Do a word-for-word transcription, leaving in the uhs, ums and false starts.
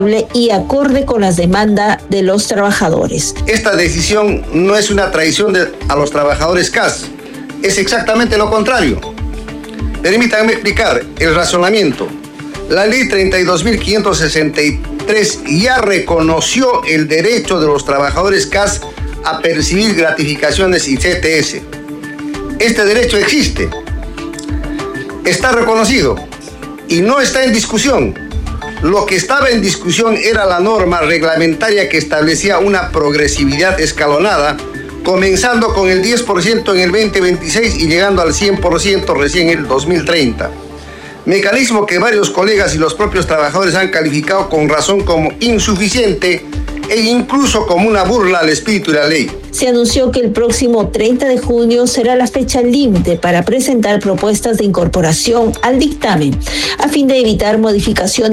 y acorde con las demandas de los trabajadores. Esta decisión no es una traición de, a los trabajadores C A S, es exactamente lo contrario. Permítanme explicar el razonamiento. La ley treinta y dos mil quinientos sesenta y tres ya reconoció el derecho de los trabajadores C A S a percibir gratificaciones y C T S. Este derecho existe, está reconocido y no está en discusión. Lo que estaba en discusión era la norma reglamentaria que establecía una progresividad escalonada, comenzando con el diez por ciento en el veinte veintiséis y llegando al cien por ciento recién en el dos mil treinta. Mecanismo que varios colegas y los propios trabajadores han calificado con razón como insuficiente e incluso como una burla al espíritu de la ley. Se anunció que el próximo treinta de junio será la fecha límite para presentar propuestas de incorporación al dictamen, a fin de evitar modificaciones